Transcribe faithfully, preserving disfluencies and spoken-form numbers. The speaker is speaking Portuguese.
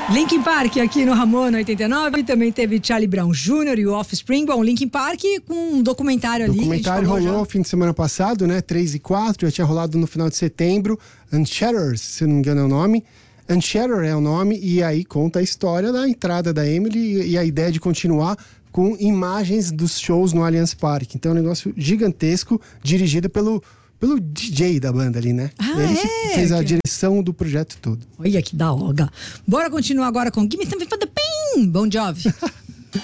Linkin Park aqui no Ramona oitenta e nove, também teve Charlie Brown Júnior e o Offspring. Bom, Linkin Park com um documentário ali. O documentário rolou já. fim de semana passado, né? três e quatro, já tinha rolado no final de setembro. Unshattered, se não me engano é o nome. Unshattered é o nome, e aí conta a história da entrada da Emily e a ideia de continuar com imagens dos shows no Allianz Parque. Então é um negócio gigantesco, dirigido pelo... pelo D J da banda ali, né? Ah, Ele é? fez a que... direção do projeto todo. Olha que da hora. Bora continuar agora com Give Me Something for the Pain, Bon Jovi.